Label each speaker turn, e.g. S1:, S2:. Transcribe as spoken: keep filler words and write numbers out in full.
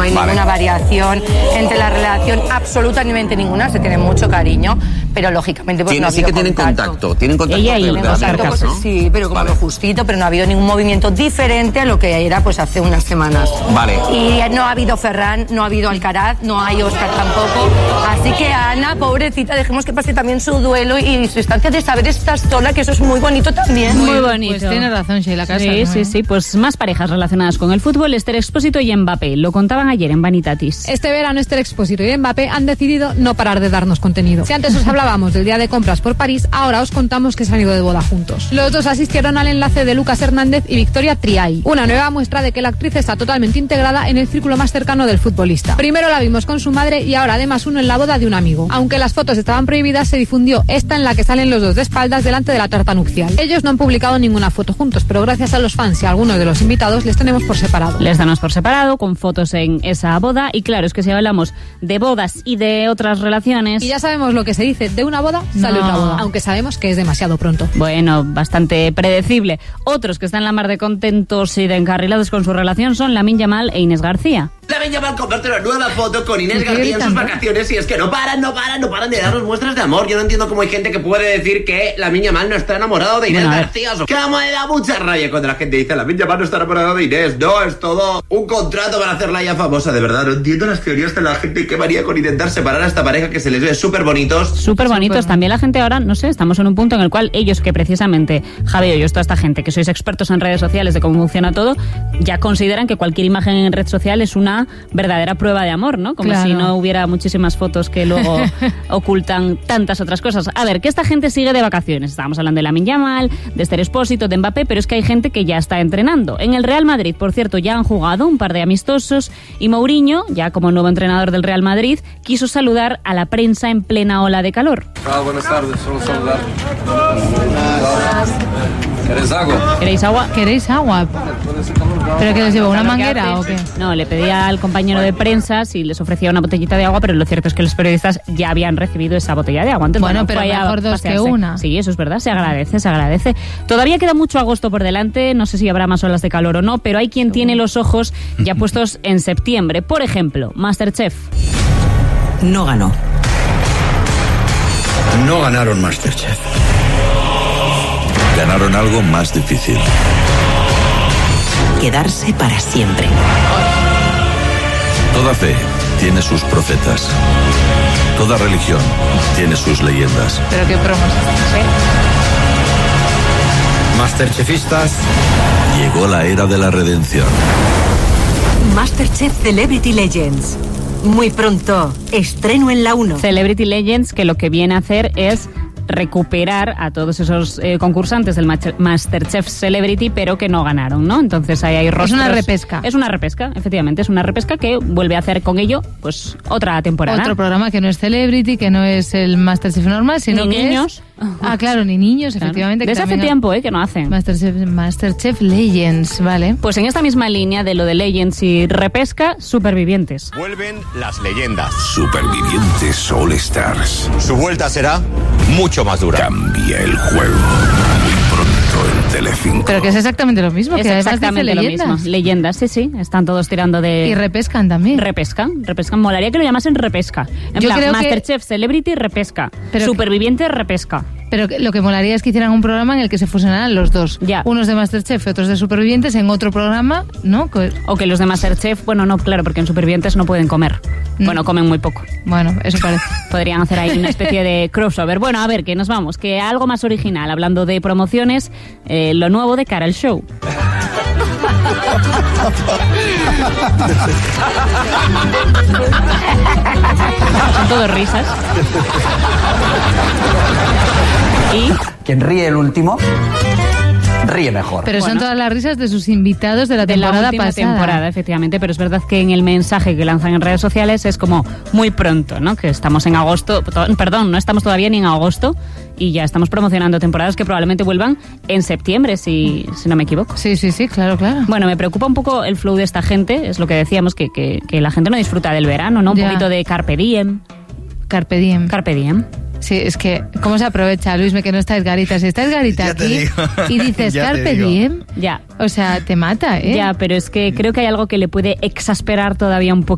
S1: hay
S2: vale.
S1: ninguna variación entre la relación, absolutamente ninguna, se tiene mucho cariño, pero lógicamente pues
S2: Tiene,
S1: no ha
S2: sí
S1: habido
S2: que tienen
S1: contacto.
S2: contacto, tienen contacto.
S3: Ella y
S2: pero
S3: los
S2: claro,
S3: carcas,
S1: Pues,
S3: ¿no?
S1: sí, pero como
S2: Vale.
S1: lo justito, pero no ha habido ningún movimiento diferente a lo que era pues hace unas semanas.
S2: Vale.
S1: Y no ha habido Ferran, no ha habido Alcaraz, no hay Óscar tampoco. Así que Ana, pobrecita, dejemos que pase también su duelo y su instancia de saber estar sola, que eso es muy bonito también.
S3: Muy
S4: Pues
S3: bonito.
S4: tiene razón, Sheila Casa.
S3: Sí,
S4: ¿no?
S3: sí, sí. Pues más parejas relacionadas con el fútbol, Esther Expósito y Mbappé. Lo contaban ayer en Vanitatis.
S4: Este verano Esther Expósito y Mbappé han decidido no parar de darnos contenido. Si antes os hablábamos del día de compras por París, ahora os contamos que se han ido de boda juntos. Los dos asistieron al enlace de Lucas Hernández y Victoria Triay, una nueva muestra de que la actriz está totalmente integrada en el círculo más cercano del futbolista. Primero la vimos con su madre y ahora además uno en la boda de un amigo. Aunque las fotos estaban prohibidas, se difundió esta en la que salen los dos de espaldas delante de la tarta nupcial. Ellos no han publicado ninguna foto juntos, pero gracias a los fans y a algunos de los invitados les tenemos por separado.
S3: Les damos por separado, con fotos en esa boda. Y claro, es que si hablamos de bodas y de otras relaciones...
S4: Y ya sabemos lo que se dice, de una boda sale
S3: No.
S4: otra boda, aunque sabemos que es demasiado pronto.
S3: Bueno, bastante predecible. Otros que están en la mar de contentos y de encarrilados con su relación son Lamine Yamal e Inés García.
S5: Lamine Yamal comparte una nueva foto con Inés
S4: ¿Qué
S5: García en sus
S4: gritando?
S5: vacaciones y es que no paran, no paran, no paran de darnos muestras de amor. Yo no entiendo cómo hay gente que puede decir que Lamine Yamal no está enamorado de Inés
S3: Bueno, a ver.
S5: García. Que me da mucha rabia cuando la gente dice Lamine Yamal no está enamorado de Inés. No, es todo un contrato para hacerla ya famosa. De verdad, no entiendo las teorías de la gente que varía con intentar separar a esta pareja que se les ve súper bonitos.
S3: Súper bonitos. También la gente ahora, no sé, estamos en un punto en el cual ellos que precisamente, Javi, yo, toda esta gente que sois expertos en redes sociales de cómo funciona todo, ya consideran que cualquier imagen en red social es una verdadera prueba de amor, ¿no? Como
S4: Claro.
S3: si no hubiera muchísimas fotos que luego ocultan tantas otras cosas. A ver, que esta gente sigue de vacaciones. Estábamos hablando de Lamine Yamal, de Esther Expósito, de Mbappé, pero es que hay gente que ya está entrenando. En el Real Madrid, por cierto, ya han jugado un par de amistosos y Mourinho, ya como nuevo entrenador del Real Madrid, quiso saludar a la prensa en plena ola de calor.
S6: Ah, buenas tardes, solo saludar. ¿Queréis agua?
S3: ¿Queréis agua?
S4: ¿Queréis agua? ¿Pero que les llevo una manguera o qué?
S3: No, le pedía al compañero de prensa si les ofrecía una botellita de agua, pero lo cierto es que los periodistas ya habían recibido esa botella de agua. Entonces,
S4: Bueno, pero
S3: fue a
S4: mejor dos que
S3: pasearse.
S4: una.
S3: Sí, eso es verdad, se agradece, se agradece. Todavía queda mucho agosto por delante, no sé si habrá más olas de calor o no, pero hay quien tiene los ojos ya puestos en septiembre. Por ejemplo, MasterChef.
S7: No ganó.
S8: No ganaron MasterChef.
S9: Ganaron algo más difícil.
S7: Quedarse para siempre.
S9: Toda fe tiene sus profetas. Toda religión tiene sus leyendas.
S4: ¿Pero qué promos estas, eh?
S8: Masterchefistas.
S9: Llegó la era de la redención.
S7: MasterChef Celebrity Legends. Muy pronto, estreno en la uno.
S3: Celebrity Legends, que lo que viene a hacer es recuperar a todos esos eh, concursantes del Master- MasterChef Celebrity, pero que no ganaron, ¿no? Entonces ahí hay rostros.
S4: una repesca.
S3: Es una repesca, efectivamente, es una repesca que vuelve a hacer con ello, pues, otra temporada.
S4: Otro programa que no es Celebrity, que no es el MasterChef normal, sino
S3: Ni
S4: que
S3: niños.
S4: es... Ah, claro, ni niños,
S3: Claro.
S4: efectivamente. que
S3: Desde hace
S4: también-
S3: tiempo, ¿eh? Que no hacen.
S4: Masterchef, Masterchef Legends, vale.
S3: Pues en esta misma línea de lo de Legends y repesca, Supervivientes.
S10: Vuelven las leyendas.
S9: Supervivientes All Stars.
S10: Su vuelta será mucho más dura.
S9: Cambia el juego. Muy pronto en Telecinco.
S4: Pero que es exactamente lo mismo,
S3: Es
S4: que además dice
S3: exactamente lo
S4: leyendas.
S3: mismo. Leyendas, sí, sí. Están todos tirando de...
S4: Y repescan también.
S3: Repescan, repescan. Molaría que lo llamasen repesca. En
S4: Yo
S3: plan,
S4: creo que-
S3: Masterchef, Celebrity, repesca.
S4: Pero-
S3: Superviviente, repesca.
S4: Pero que- lo que molaría es que hicieran un programa en el que se fusionaran los dos.
S3: Ya.
S4: Unos de Masterchef y otros de Supervivientes en otro programa, ¿no? Co-
S3: O que los de Masterchef, bueno, no, claro, porque en Supervivientes no pueden comer.
S4: Mm.
S3: Bueno, comen muy poco.
S4: Bueno, eso parece.
S3: Podrían hacer ahí una especie de crossover. Bueno, a ver, que nos vamos. Que algo más original, hablando de promociones, eh, lo nuevo de cara al show. Son todos risas. Y
S7: Quien ríe el último, ríe mejor.
S4: Pero son
S3: Bueno.
S4: todas las risas de sus invitados de la
S3: de la
S4: temporada
S3: última
S4: pasada.
S3: temporada, efectivamente, pero es verdad que en el mensaje que lanzan en redes sociales es como muy pronto, ¿no? Que estamos en agosto, to- perdón, no estamos todavía ni en agosto y ya estamos promocionando temporadas que probablemente vuelvan en septiembre, si, si no me equivoco.
S4: Sí, sí, sí, claro, claro.
S3: Bueno, me preocupa un poco el flow de esta gente, es lo que decíamos, que, que, que la gente no disfruta del verano, ¿no? Un
S4: Ya.
S3: poquito de carpe diem.
S4: Carpe diem.
S3: Carpe diem.
S4: Sí, es que, ¿cómo se aprovecha, Luisme, que no está Edgarita? Si está Edgarita
S8: Ya te
S4: aquí
S8: digo.
S4: y dices
S8: Ya te
S4: Carpe
S8: digo.
S4: diem,
S3: Ya.
S4: o sea, te mata, ¿eh?
S3: Ya, pero es que creo que hay algo que le puede exasperar todavía un poco